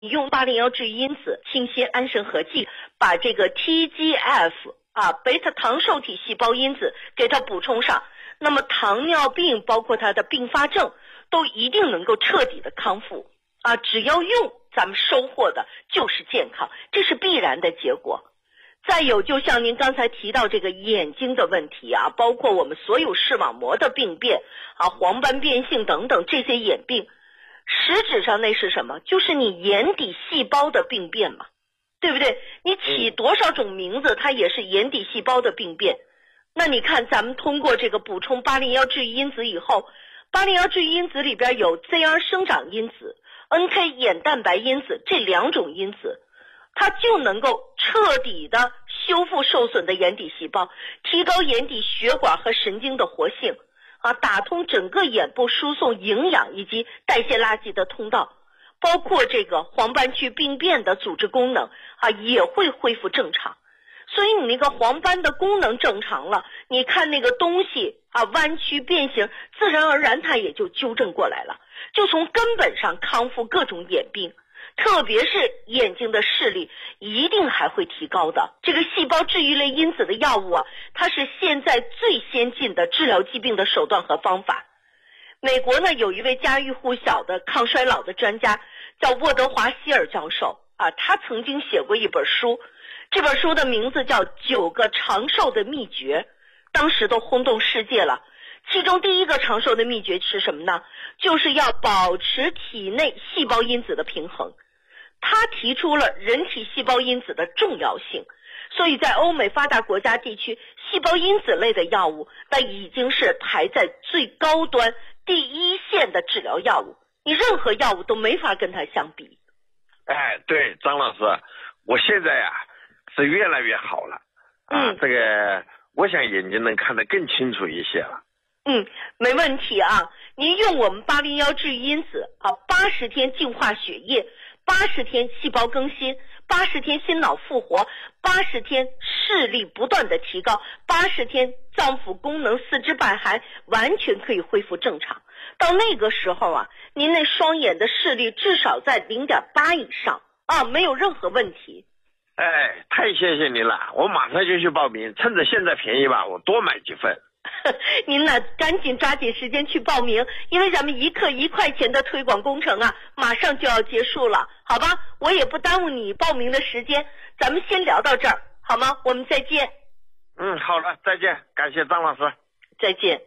你用801治愈因子清新安神合剂，把这个 TGF 贝塔糖受体细胞因子给它补充上，那么糖尿病包括它的并发症都一定能够彻底的康复只要用，咱们收获的就是健康，这是必然的结果。再有，就像您刚才提到这个眼睛的问题包括我们所有视网膜的病变黄斑变性等等这些眼病，实质上那是什么？就是你眼底细胞的病变嘛，对不对？你起多少种名字，它也是眼底细胞的病变。那你看咱们通过这个补充801治愈因子以后，801治愈因子里边有 ZR 生长因子、NK 眼蛋白因子这2种因子，它就能够彻底的修复受损的眼底细胞，提高眼底血管和神经的活性打通整个眼部输送营养以及代谢垃圾的通道，包括这个黄斑区病变的组织功能也会恢复正常。所以你那个黄斑的功能正常了，你看那个东西弯曲变形，自然而然它也就纠正过来了，就从根本上康复各种眼病，特别是眼睛的视力一定还会提高的。这个细胞治愈类因子的药物它是现在最先进的治疗疾病的手段和方法。美国呢有一位家喻户晓的抗衰老的专家叫沃德华希尔教授他曾经写过一本书，这本书的名字叫《9个长寿的秘诀》，当时都轰动世界了。其中第一个长寿的秘诀是什么呢？就是要保持体内细胞因子的平衡。他提出了人体细胞因子的重要性，所以在欧美发达国家地区，细胞因子类的药物那已经是排在最高端第一线的治疗药物，你任何药物都没法跟它相比。 对，张老师，我现在是越来越好了这个我想眼睛能看得更清楚一些了。 没问题您用我们801治愈因子80天净化血液，80天细胞更新，80天心脑复活，80天视力不断的提高，80天脏腑功能四肢百骸完全可以恢复正常。到那个时候您那双眼的视力至少在 0.8 以上没有任何问题。 太谢谢您了，我马上就去报名，趁着现在便宜吧，我多买几份。 您呢赶紧抓紧时间去报名，因为咱们1克1块钱的推广工程马上就要结束了，好吧？我也不耽误你报名的时间，咱们先聊到这儿好吗？我们再见。 好了，再见，感谢张老师。 再见。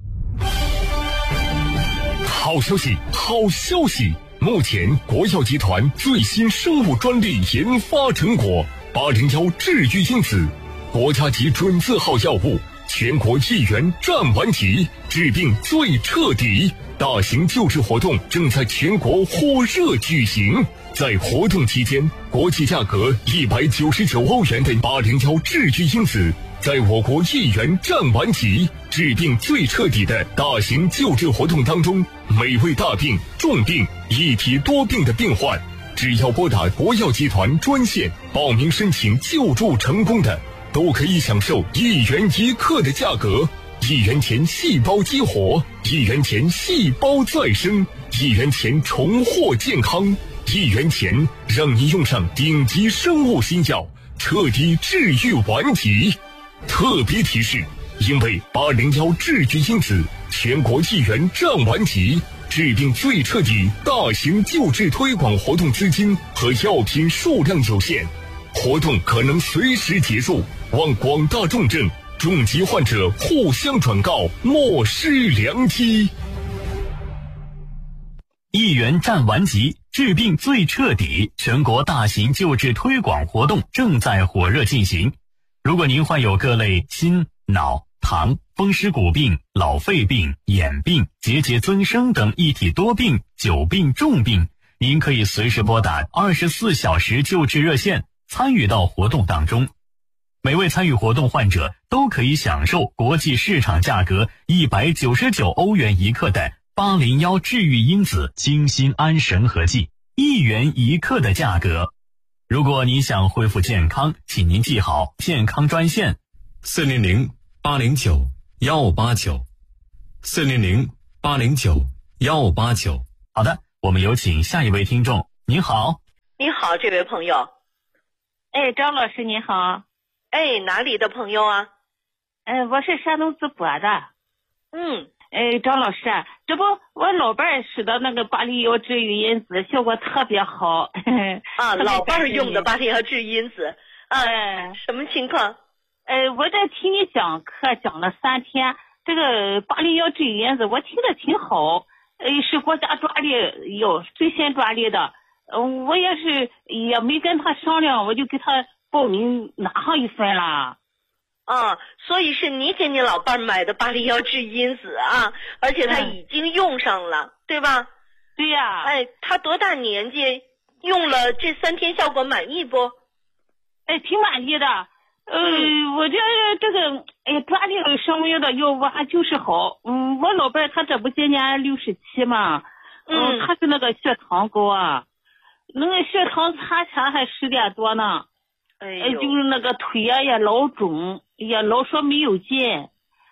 好消息，好消息！目前国药集团最新生物专利研发成果801治愈因子，国家级准字号药物，全国1元占完级，治病最彻底。大型救治活动正在全国火热举行，在活动期间，国际价格199欧元的801治愈因子，在我国1元占完级，治病最彻底的大型救治活动当中，每位大病、重病、一体多病的病患，只要拨打国药集团专线报名申请救助成功的，都可以享受1元1克的价格，1元钱细胞激活，1元钱细胞再生，1元钱重获健康，1元钱让你用上顶级生物新药，彻底治愈顽疾。特别提示，因为801治愈因子全国1元占完级，治病最彻底大型救治推广活动资金和药品数量有限，活动可能随时结束，望广大重症、重疾患者互相转告，莫失良机。 1元占完级，治病最彻底，全国大型救治推广活动正在火热进行。如果您患有各类心、脑、糖、风湿骨病、老肺病、眼病、结节增生等一体多病、久病重病，您可以随时拨打24小时救治热线，参与到活动当中。每位参与活动患者都可以享受国际市场价格199欧元1克的801治愈因子清新安神合剂，1元1克的价格。如果你想恢复健康，请您记好健康专线 400-809-1589 400-809-1589。 好的，我们有请下一位听众。您好。 你好，这位朋友。 哎，张老师你好。 哎，哪里的朋友啊？ 我是山东淄博的。张老师，这不我老伴儿使的那个巴黎腰治愈因子效果特别好。 老伴儿用的巴黎腰治愈因子。什么情况？ 我在听你讲课讲了3天，这个巴黎腰治愈因子我听着挺好。是国家专利，最先专利的。我也是也没跟他商量，我就给他报名拿上一份了。 所以是你给你老伴买的巴黎腰治愈因子啊，而且他已经用上了，对吧？ 对呀。 他多大年纪？用了这3天效果满意不？ 挺满意的。我觉得这个专利声明的药物还就是好。我老伴他这不今年67嘛，他是那个血糖高啊，那个血糖查起来还10点多呢。就是那个腿也老肿，也老说没有劲。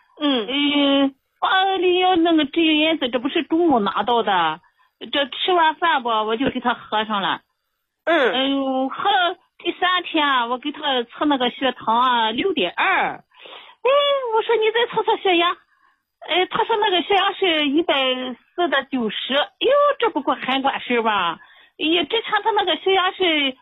巴黎腰那个治愈因子，这不是中午拿到的，这吃完饭吧，我就给他喝上了。喝了第3天，我给他测那个血糖啊6.2。我说你再测测血压。他说那个血压是140的90。这不过很管事吧？之前他那个血压是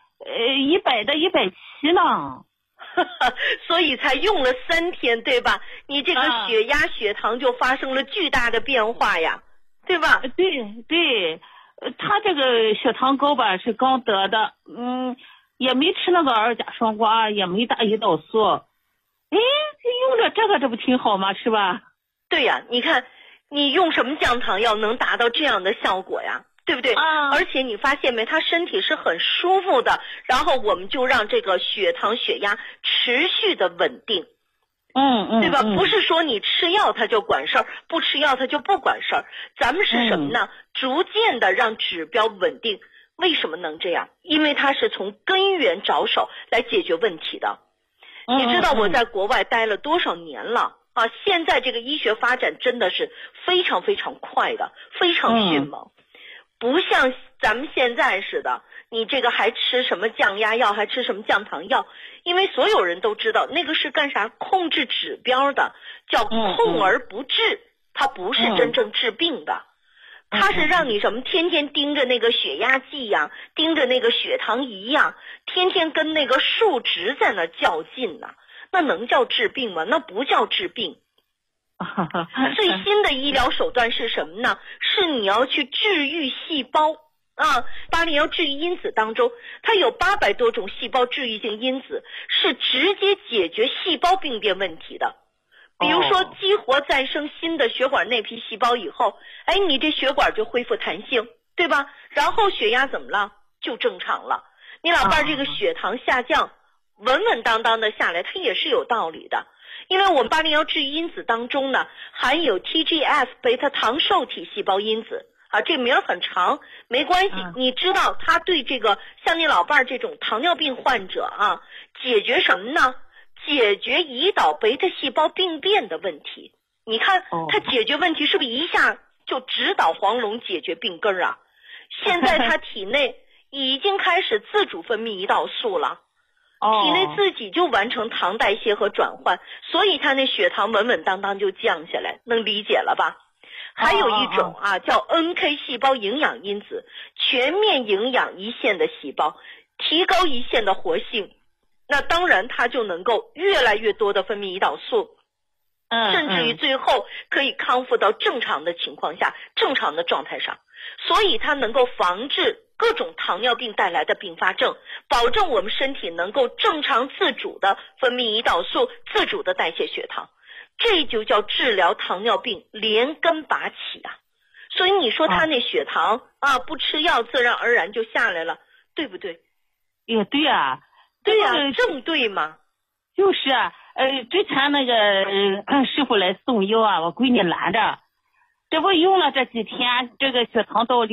100的170呢。 所以才用了3天，对吧？你这个血压血糖就发生了巨大的变化呀，对吧？ 对，他这个血糖高吧是刚得的，也没吃那个2甲双胍，也没打胰岛素。用着这个这不挺好吗？是吧？ 对呀，你看你用什么降糖药能达到这样的效果呀？对不对？而且你发现没，他身体是很舒服的，然后我们就让这个血糖血压持续的稳定。对吧？不是说你吃药它就管事儿，不吃药它就不管事儿。咱们是什么呢？逐渐的让指标稳定。为什么能这样？因为它是从根源着手来解决问题的。你知道我在国外待了多少年了啊？现在这个医学发展真的是非常非常快的，非常迅猛。不像咱们现在似的，你这个还吃什么降压药，还吃什么降糖药，因为所有人都知道那个是干啥？控制指标的，叫控而不治，它不是真正治病的。它是让你什么天天盯着那个血压计呀，盯着那个血糖仪呀，天天跟那个数值在那较劲呢。那能叫治病吗？那不叫治病。最新的医疗手段是什么呢？是你要去治愈细胞啊！巴黎腰治愈因子当中，它有800多种细胞治愈性因子，是直接解决细胞病变问题的。比如说激活再生新的血管内皮细胞以后，你这血管就恢复弹性，对吧？然后血压怎么了？就正常了。你老伴这个血糖下降，稳稳当当的下来，它也是有道理的。因为我们巴黎腰治愈因子当中呢，含有 TGF 贝塔糖受体细胞因子啊，这名很长，没关系。你知道它对这个像你老伴这种糖尿病患者啊，解决什么呢？解决胰岛贝塔细胞病变的问题。你看它解决问题是不是一下就直捣黄龙，解决病根啊？现在他体内已经开始自主分泌胰岛素了。体内自己就完成糖代谢和转换，所以他那血糖稳稳当当就降下来，能理解了吧？还有一种叫 NK 细胞营养因子，全面营养一线的细胞，提高一线的活性，那当然它就能够越来越多的分泌胰岛素，甚至于最后可以康复到正常的情况下，正常的状态上，所以它能够防治各种糖尿病带来的并发症，保证我们身体能够正常自主的分泌胰岛素，自主的代谢血糖，这就叫治疗糖尿病连根拔起啊！所以你说他那血糖不吃药自然而然就下来了，对不对？ 也对呀， 对呀，正对嘛。 就是之前那个师傅来送药啊，我闺女拦着，这不用了这几天，这个血糖到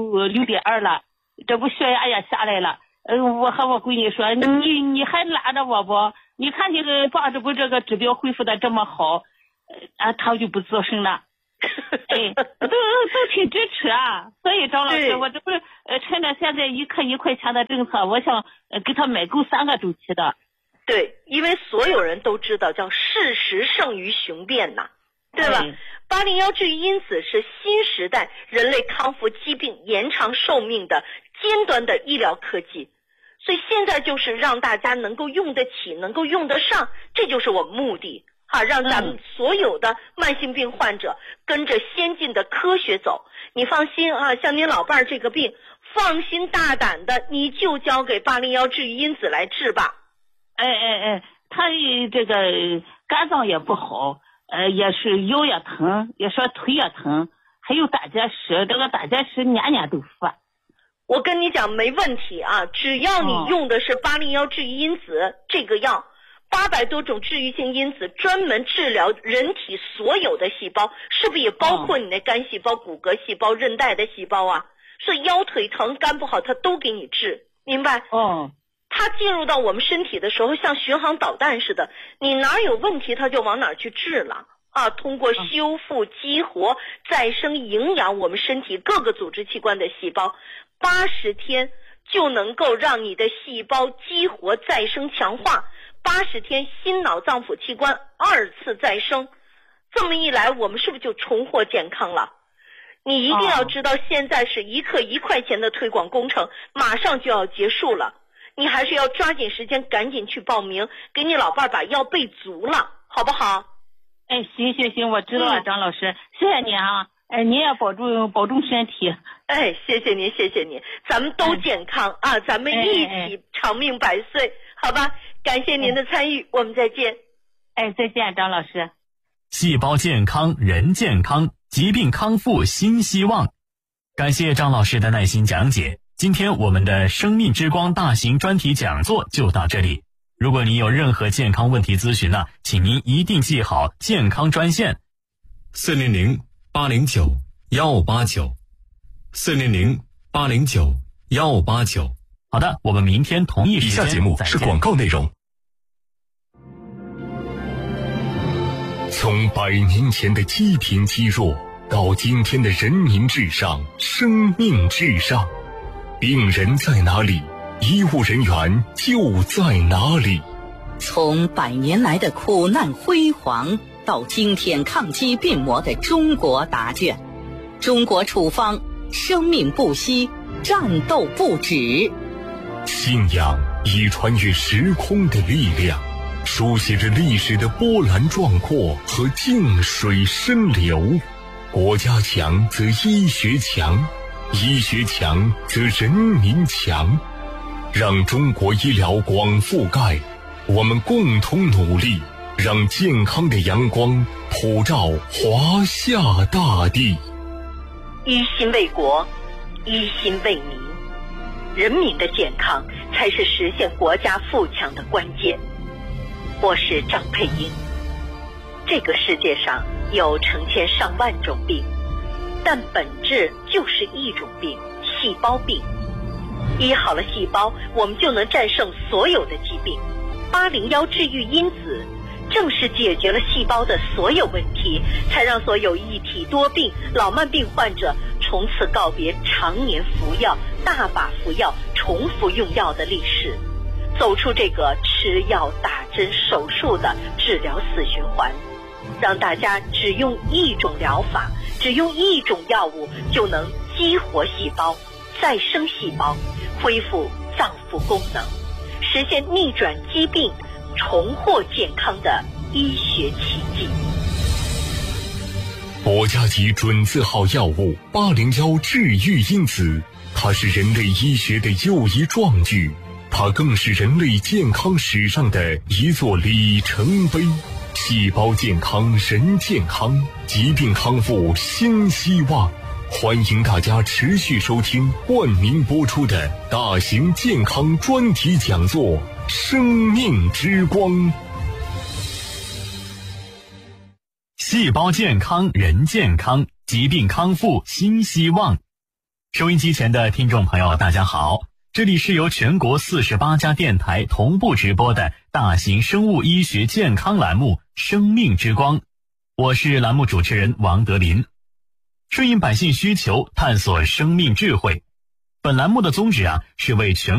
6.2了，这不血压也下来了。我和我闺女说，你还拦着我不？你看这个抓着不这个指标恢复的这么好，她就不作声了。 哎，都挺支持啊。所以张老师，我这不是趁着现在1克1块钱的政策，我想给他买够3个周期的。 对，因为所有人都知道叫事实胜于雄辩呐，对吧？801治愈因子是新时代人类康复疾病、延长寿命的尖端的医疗科技，所以现在就是让大家能够用得起，能够用得上，这就是我们目的啊！让咱们所有的慢性病患者跟着先进的科学走。你放心啊，像您老伴儿这个病，放心大胆的，你就交给801治愈因子来治吧。 他这个肝脏也不好。也是腰也疼，也说腿也疼，还有胆结石，这个胆结石年年都犯。 我跟你讲没问题啊，只要你用的是801治愈因子这个药，800多种治愈性因子专门治疗人体所有的细胞，是不是也包括你的肝细胞、骨骼细胞、韧带的细胞啊？所以腰腿疼、肝不好，它都给你治，明白？它进入到我们身体的时候像巡航导弹似的，你哪有问题它就往哪去治了啊！通过修复、激活、再生、营养我们身体各个组织器官的细胞，80天就能够让你的细胞激活、再生、强化，80天心脑脏腑器官2次再生，这么一来我们是不是就重获健康了？你一定要知道，现在是1克1块钱的推广工程马上就要结束了，你还是要抓紧时间赶紧去报名，给你老伴把药备足了，好不好？ 行，我知道了，张老师，谢谢你啊，您也保重身体。 谢谢您，咱们都健康啊，咱们一起长命百岁，好吧？感谢您的参与，我们再见。 再见，张老师。 细胞健康，人健康，疾病康复新希望。感谢张老师的耐心讲解。今天我们的生命之光大型专题讲座就到这里。如果您有任何健康问题咨询呢，请您一定记好健康专线 400-809-1589 400-809-1589。 好的，我们明天同一时间。 以下节目是广告内容。从100年前的积贫积弱，到今天的人民至上、生命至上，病人在哪里，医务人员就在哪里。 从100年来的苦难辉煌，到今天抗击病魔的中国答卷，中国处方，生命不息，战斗不止。 信仰以穿越时空的力量，书写着历史的波澜壮阔和静水深流。国家强则医学强，医学强则人民强。让中国医疗广覆盖，我们共同努力，让健康的阳光普照华夏大地。 一心为国，一心为民，人民的健康才是实现国家富强的关键。我是张佩英。这个世界上有成千上万种病，但本质就是一种病，细胞病。医好了细胞，我们就能战胜所有的疾病。801治愈因子正是解决了细胞的所有问题，才让所有一体多病、老慢病患者从此告别常年服药、大把服药、重复用药的历史，走出这个吃药、打针、手术的治疗死循环，让大家只用一种疗法，只用一种药物就能激活细胞、再生细胞，恢复脏腑功能，实现逆转疾病、重获健康的医学奇迹。 国家级准字号药物801治愈因子，它是人类医学的又一壮举，它更是人类健康史上的一座里程碑。细胞健康，人健康，疾病康复新希望。欢迎大家持续收听冠名播出的大型健康专题讲座《生命之光》。 细胞健康，人健康，疾病康复新希望。收音机前的听众朋友大家好，这里是由全国48家电台同步直播的大型生物医学健康栏目《生命之光》。 我是栏目主持人王德林。顺应百姓需求，探索生命智慧。本栏目的宗旨是为全